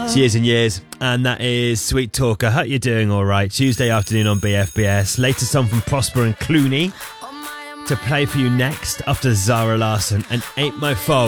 It's Years and Years, and that is Sweet Talk. I hope you're doing all right. Tuesday afternoon on BFBS. Latest song from Prosper and Clooney to play for you next after Zara Larsson and Ain't My Fault.